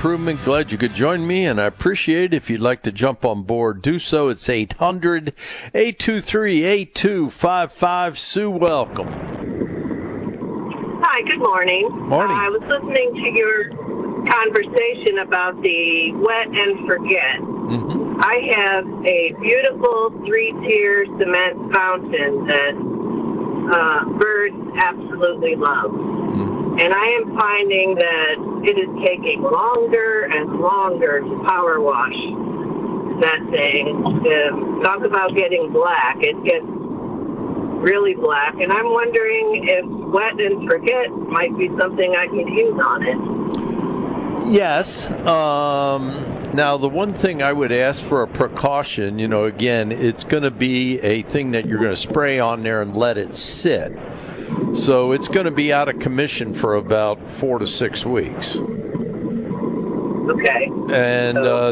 Improvement. Glad you could join me, and I appreciate it. If you'd like to jump on board, do so. It's 800-823-8255. Sue, welcome. Hi, good morning. Morning. I was listening to your conversation about the wet and forget. Mm-hmm. I have a beautiful 3-tier cement fountain that birds absolutely love. Mm-hmm. And I am finding that it is taking longer and longer to power wash that thing. Talk about getting black. It gets really black. And I'm wondering if wet and forget might be something I could use on it. Yes. Now, the one thing I would ask for a precaution, again, it's going to be a thing that you're going to spray on there and let it sit. So it's going to be out of commission for about 4 to 6 weeks. Okay. And so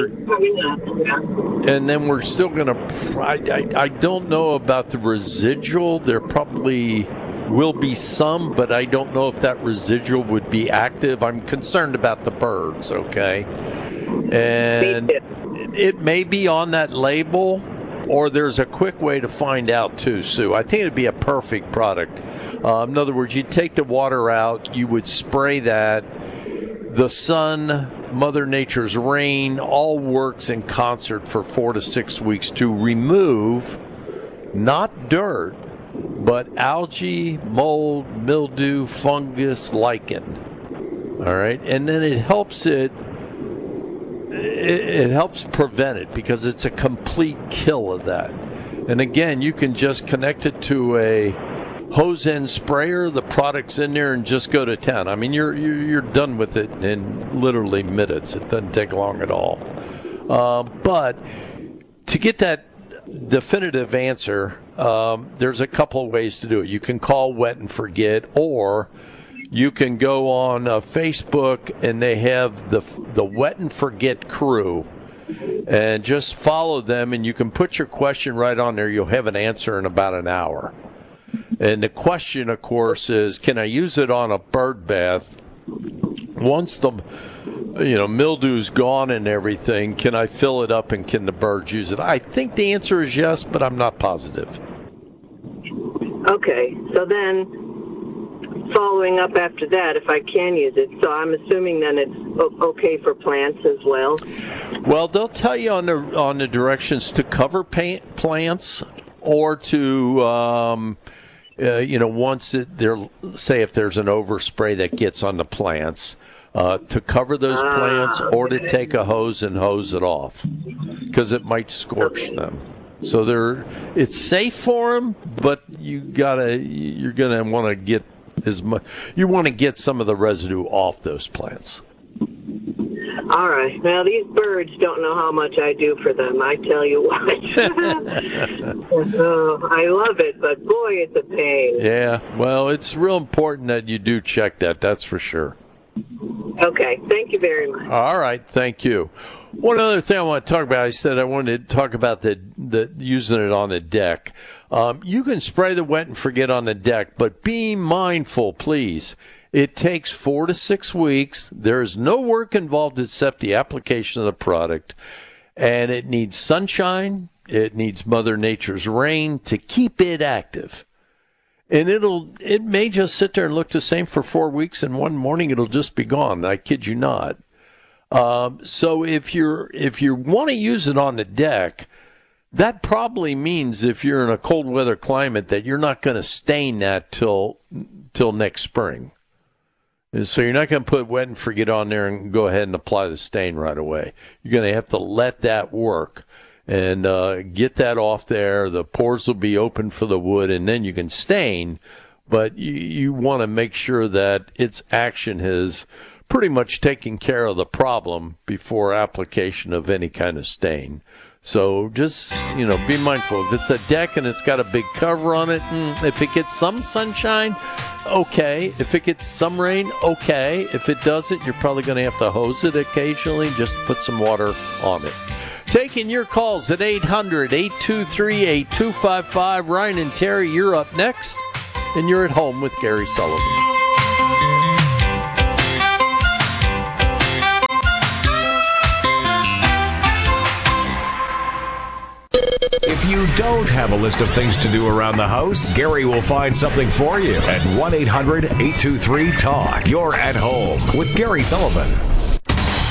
then we're still going to. I don't know about the residual. There probably will be some, but I don't know if that residual would be active. I'm concerned about the birds. Okay, and it may be on that label. Or there's a quick way to find out, too, Sue. I think it'd be a perfect product. In other words, you'd take the water out, you would spray that. The sun, Mother Nature's rain, all works in concert for 4 to 6 weeks to remove not dirt, but algae, mold, mildew, fungus, lichen. All right? And then it helps it helps prevent it because it's a complete kill of that. And again, you can just connect it to a hose end sprayer, the product's in there, and just go to town. I mean, you're done with it in literally minutes. It doesn't take long at all. But to get that definitive answer, there's a couple of ways to do it. You can call Wet and Forget, or you can go on Facebook, and they have the Wet and Forget crew, and just follow them, and you can put your question right on there. You'll have an answer in about an hour. And the question, of course, is, can I use it on a bird bath? Once the mildew's gone and everything, can I fill it up and can the birds use it? I think the answer is yes, but I'm not positive. Okay, so then following up after that, if I can use it, so I'm assuming then it's okay for plants as well? Well, they'll tell you on the directions to cover plants, or to once say if there's an overspray that gets on the plants, to cover those plants, or to take a hose and hose it off because it might scorch them. So it's safe for them, but you're gonna want to get you want to get some of the residue off those plants. All right. Well, these birds don't know how much I do for them. I tell you what. I love it, but boy, it's a pain. Yeah. Well, it's real important that you do check that. That's for sure. Okay. Thank you very much. All right. Thank you. One other thing I want to talk about, I said I wanted to talk about the using it on the deck. You can spray the Wet and Forget on the deck, but be mindful, please. It takes 4 to 6 weeks. There is no work involved except the application of the product. And it needs sunshine. It needs Mother Nature's rain to keep it active. And it may just sit there and look the same for 4 weeks, and one morning it'll just be gone. I kid you not. So if you want to use it on the deck, that probably means if you're in a cold weather climate that you're not going to stain that till next spring. And so you're not going to put Wet and Forget on there and go ahead and apply the stain right away. You're going to have to let that work and get that off there. The pores will be open for the wood, and then you can stain. But you want to make sure that its action has pretty much taken care of the problem before application of any kind of stain. So just, be mindful. If it's a deck and it's got a big cover on it, if it gets some sunshine, okay. If it gets some rain, okay. If it doesn't, you're probably going to have to hose it occasionally, just put some water on it. Taking your calls at 800-823-8255. Ryan and Terry, you're up next, and you're at home with Gary Sullivan. If you don't have a list of things to do around the house, Gary will find something for you at 1-800-823-TALK. You're at home with Gary Sullivan.